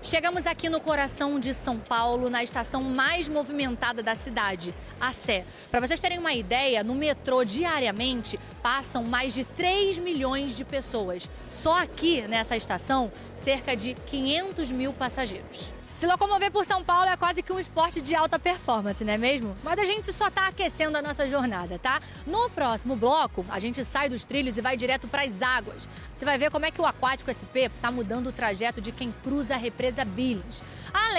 Chegamos aqui no coração de São Paulo, na estação mais movimentada da cidade, a Sé. Para vocês terem uma ideia, no metrô diariamente passam mais de 3 milhões de pessoas. Só aqui nessa estação, cerca de 500 mil passageiros. Se locomover por São Paulo é quase que um esporte de alta performance, não é mesmo? Mas a gente só está aquecendo a nossa jornada, tá? No próximo bloco, a gente sai dos trilhos e vai direto para as águas. Você vai ver como é que o Aquático SP está mudando o trajeto de quem cruza a represa Billings.